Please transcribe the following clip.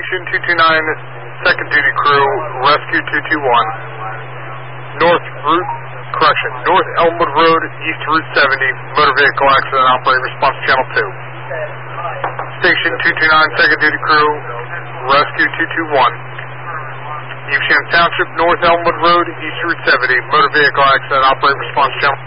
Station 229, second duty crew, rescue 221. North Elmwood Road, East Route 70, motor vehicle accident, operator response channel 2. Station 229, second duty crew, rescue 221. Evesham Township, North Elmwood Road, East Route 70, motor vehicle accident, operator response channel